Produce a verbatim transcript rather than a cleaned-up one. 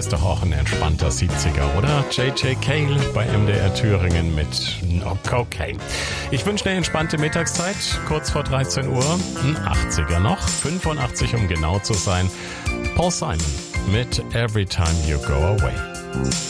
ist doch auch ein entspannter siebziger, oder? J J Cale bei M D R Thüringen mit No Cocaine. Ich wünsche eine entspannte Mittagszeit, kurz vor dreizehn Uhr, ein achtziger noch, fünfundachtzig um genau zu sein. Paul Simon mit Every Time You Go Away.